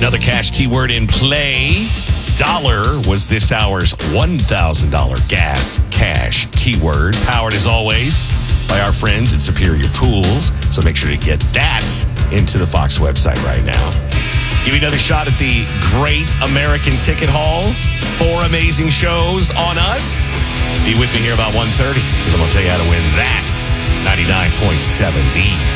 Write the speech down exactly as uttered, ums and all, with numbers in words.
Another cash keyword in play. Dollar was this hour's one thousand dollars gas cash keyword. Powered as always by our friends at Superior Pools. So make sure to get that into the Fox website right now. Give you another shot at the Great American Ticket Hall. Four amazing shows on us. Be with me here about one thirty because I'm going to tell you how to win that ninety-nine point seven The